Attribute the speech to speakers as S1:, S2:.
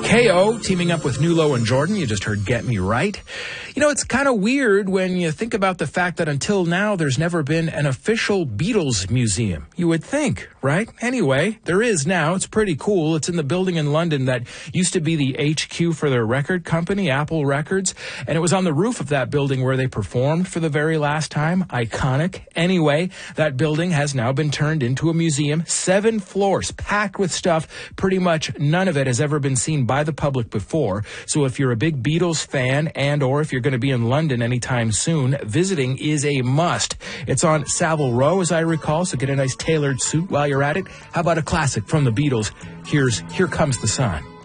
S1: KO teaming up with Nulo and Jordan. You just heard Get Me Right. You know, it's kind of weird when you think about the fact that until now there's never been an official Beatles museum. You would think, right? Anyway, there is now. It's pretty cool. It's in the building in London that used to be the HQ for their record company, Apple Records. And it was on the roof of that building where they performed for the very last time. Iconic. Anyway, that building has now been turned into a museum. 7 floors packed with stuff. Pretty much none of it has ever been seen by the public before. So if you're a big Beatles fan and or if you're going to be in London anytime soon, visiting is a must. It's on Savile Row, as I recall, so get a nice tailored suit while you're at it. How about a classic from the Beatles? Here Comes the Sun.